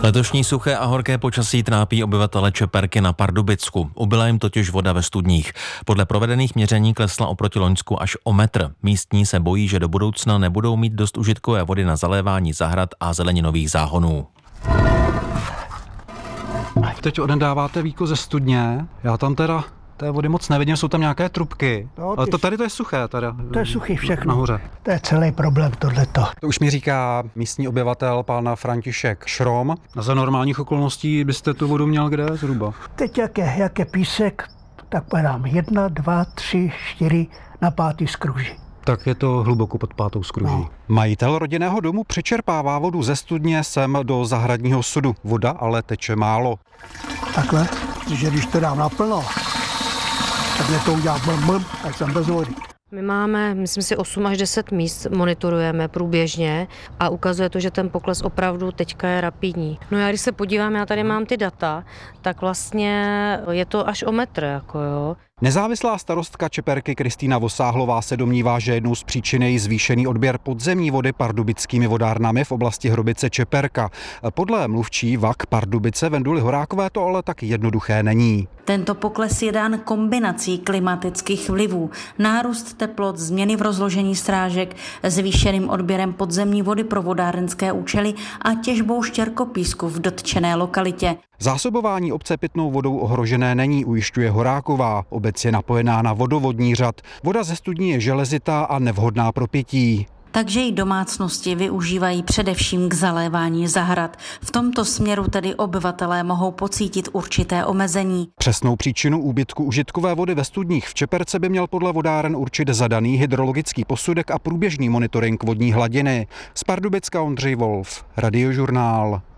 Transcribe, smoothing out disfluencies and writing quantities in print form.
Letošní suché a horké počasí trápí obyvatele Čeperky na Pardubicku. Ubyla jim totiž voda ve studních. Podle provedených měření klesla oproti loňsku až o metr. Místní se bojí, že do budoucna nebudou mít dost užitkové vody na zalévání zahrad a zeleninových záhonů. Teď odedáváte víko ze studně, já tam teda té vody moc nevidím, jsou tam nějaké trubky. No, ale tady to je suché. To je suchý všechno. Nahoře. To je celý problém tohleto. To už mi říká místní obyvatel pan František Šrom. Za normálních okolností byste tu vodu měl kde zhruba? Teď jak je písek, tak podám 1, 2, 3, 4 na 5. skruži. Tak je to hluboko pod 5. skruží. No. Majitel rodinného domu přečerpává vodu ze studně sem do zahradního sudu. Voda ale teče málo. Takhle, že když to dám naplno, takhle to udělám tak jsem bez vody. My máme, myslím si, 8 až 10 míst monitorujeme průběžně a ukazuje to, že ten pokles opravdu teďka je rapidní. No já když se podívám, já tady mám ty data, tak vlastně je to až o metr, jako jo. Nezávislá starostka Čeperky Kristýna Vosáhlová se domnívá, že jednou z příčin je zvýšený odběr podzemní vody pardubickými vodárnami v oblasti Hrobice Čeperka. Podle mluvčí VAK Pardubice Venduly Horákové to ale tak jednoduché není. Tento pokles je dán kombinací klimatických vlivů, nárůst teplot, změny v rozložení srážek, zvýšeným odběrem podzemní vody pro vodárenské účely a těžbou štěrkopísku v dotčené lokalitě. Zásobování obce pitnou vodou ohrožené není, ujišťuje Horáková. Obec je napojená na vodovodní řad. Voda ze studní je železitá a nevhodná pro pití. Takže ji domácnosti využívají především k zalévání zahrad. V tomto směru tedy obyvatelé mohou pocítit určité omezení. Přesnou příčinu úbytku užitkové vody ve studních v Čeperce by měl podle vodáren určit zadaný hydrologický posudek a průběžný monitoring vodní hladiny. Z Pardubicka Ondřej Wolf, Radiožurnál.